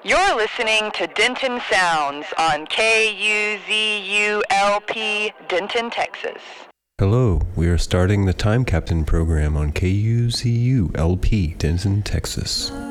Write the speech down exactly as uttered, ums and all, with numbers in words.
You're listening to Denton Sounds on K U Z U L P, Denton, Texas. Hello, we are starting the Time Captain program on K U Z U L P, Denton, Texas.